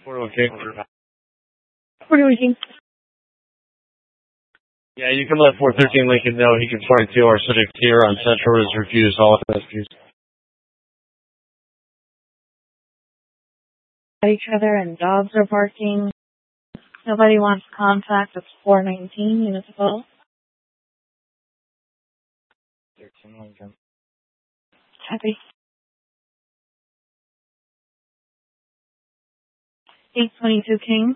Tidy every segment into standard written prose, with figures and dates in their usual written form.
401k. What are we doing? Yeah, you can let 413 Lincoln know he can find 2 hour subject here on Central is refused all FSQs. At each other and dogs are barking. Nobody wants contact. It's 419 municipal. 13 Lincoln. Happy. 822 King.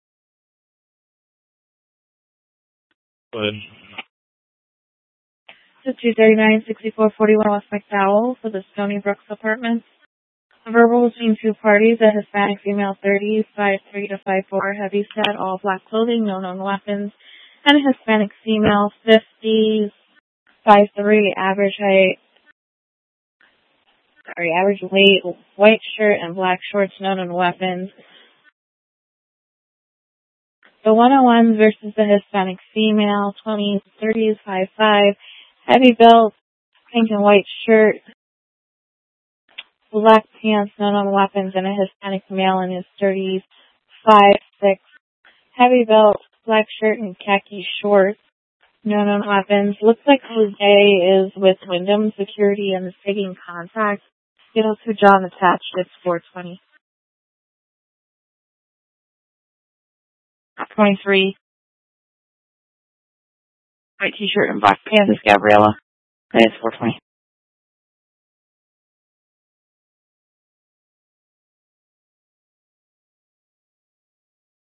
Good. 239-6441 West McDowell for the Stony Brooks Apartments. Verbal between 2 parties, a Hispanic female 30s, 5'3" to 5'4", heavy set, all black clothing, no known weapons, and a Hispanic female 50s, 5'3", average weight, white shirt and black shorts, no known weapons. The 101s versus the Hispanic female, 20s, 30s, 5'5", heavy belt, pink and white shirt, black pants, no known weapons, and a Hispanic male in his 30s, 5'6", heavy belt, black shirt, and khaki shorts, no known weapons. Looks like Jose is with Wyndham Security and is taking contact. Get us to John attached. It's 420. 23. White t-shirt and black pants is Gabriella. And it's 420.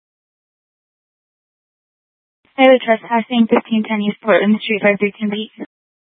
I have a trespassing 1510 East Portland Street 5310 Beat.